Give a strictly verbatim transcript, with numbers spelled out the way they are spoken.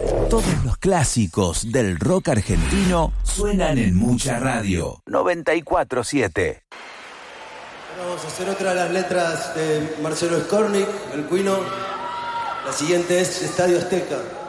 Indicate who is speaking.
Speaker 1: Todos los clásicos del rock argentino suenan en Mucha Radio noventa y cuatro siete.
Speaker 2: Vamos a hacer otra de las letras de Marcelo Skornik, el Cuino. La siguiente es Estadio Azteca.